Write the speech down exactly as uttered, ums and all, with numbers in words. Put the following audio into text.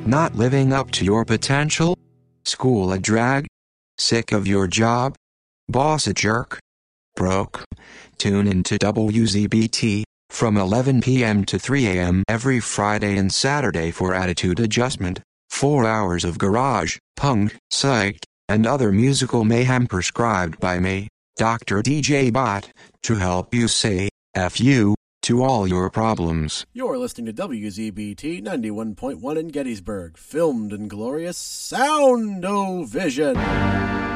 Not living up to your potential? School a drag? Sick of your job? Boss a jerk? Broke? Tune into W Z B T from eleven p m to three a m every Friday and Saturday for Attitude Adjustment. Four hours of garage, punk, psych, and other musical mayhem prescribed by me, Doctor D J Bot, to help you say F you to all your problems. You're listening to W Z B T ninety-one point one in Gettysburg, filmed in glorious Sound-O-Vision.